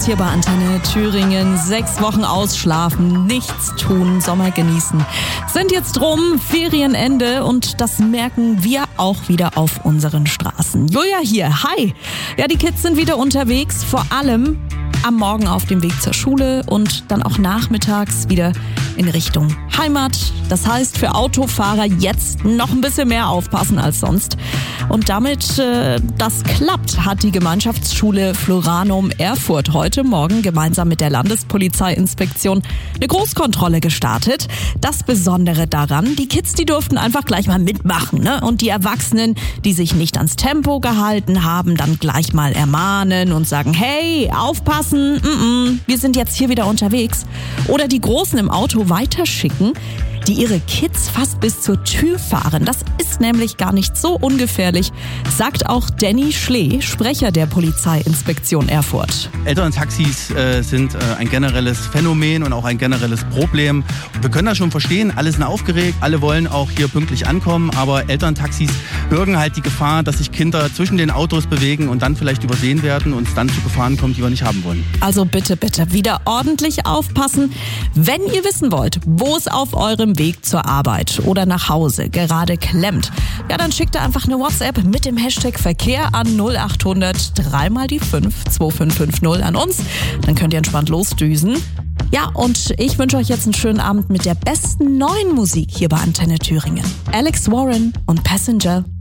los hier bei Antenne Thüringen. 6 Wochen ausschlafen, nichts tun, Sommer genießen. Sind jetzt rum, Ferienende und das merken wir auch wieder auf unseren Straßen. Julia hier, hi. Ja, die Kids sind wieder unterwegs, vor allem am Morgen auf dem Weg zur Schule und dann auch nachmittags wieder in Richtung Heimat. Das heißt für Autofahrer jetzt noch ein bisschen mehr aufpassen als sonst. Und damit das klappt, hat die Gemeinschaftsschule Floranum Erfurt heute Morgen gemeinsam mit der Landespolizeiinspektion eine Großkontrolle gestartet. Das Besondere daran, die Kids, die durften einfach gleich mal mitmachen, ne? Und die Erwachsenen, die sich nicht ans Tempo gehalten haben, dann gleich mal ermahnen und sagen, hey, aufpassen, wir sind jetzt hier wieder unterwegs. Oder die Großen im Auto weiterschicken, die ihre Kids fast bis zur Tür fahren. Das ist nämlich gar nicht so ungefährlich, sagt auch Danny Schlee, Sprecher der Polizeiinspektion Erfurt. Elterntaxis sind ein generelles Phänomen und auch ein generelles Problem. Wir können das schon verstehen, alle sind aufgeregt, alle wollen auch hier pünktlich ankommen, aber Elterntaxis bürgen halt die Gefahr, dass sich Kinder zwischen den Autos bewegen und dann vielleicht übersehen werden und es dann zu Gefahren kommt, die wir nicht haben wollen. Also bitte, bitte wieder ordentlich aufpassen. Wenn ihr wissen wollt, wo es auf eurem Weg zur Arbeit oder nach Hause gerade klemmt, ja, dann schickt ihr einfach eine WhatsApp mit dem Hashtag Verkehr an 0800 3 mal die 5 2550 an uns. Dann könnt ihr entspannt losdüsen. Ja, und ich wünsche euch jetzt einen schönen Abend mit der besten neuen Musik hier bei Antenne Thüringen. Alex Warren und Passenger.